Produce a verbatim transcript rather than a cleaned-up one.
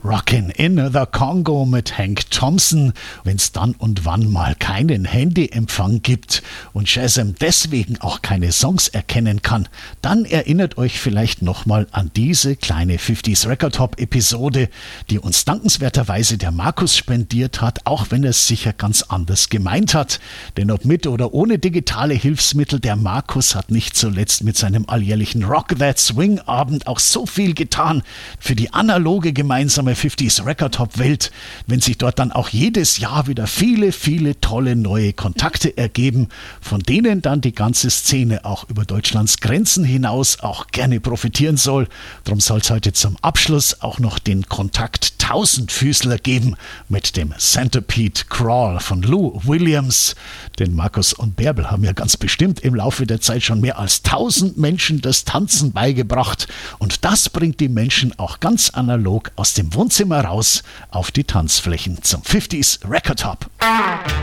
Rockin' in the Congo mit Hank Thompson. Wenn's dann und wann mal keinen Handyempfang gibt und Shazam deswegen auch keine Songs erkennen kann, dann erinnert euch vielleicht nochmal an diese kleine fünfziger Record Hop Episode, die uns dankenswerterweise der Markus spendiert hat, auch wenn er es sicher ganz anders gemeint hat. Denn ob mit oder ohne digitale Hilfsmittel, der Markus hat nicht zuletzt mit seinem alljährlichen Rock That Swing Abend auch so viel getan für die analoge gemeinsame fünfziger Record Hop Welt, wenn sich dort dann auch jedes Jahr wieder viele, viele tolle neue Kontakte ergeben, von denen dann die ganze Szene auch über Deutschlands Grenzen hinaus auch gerne profitieren soll. Darum soll es heute zum Abschluss auch noch den Kontakt Tausendfüßler geben mit dem Centipede Crawl von Lou Williams. Denn Markus und Bärbel haben ja ganz bestimmt im Laufe der Zeit schon mehr als tausend Menschen das Tanzen beigebracht. Und das bringt die Menschen auch ganz analog aus dem Wohnzimmer raus auf die Tanzflächen zum fünfziger Record Hop.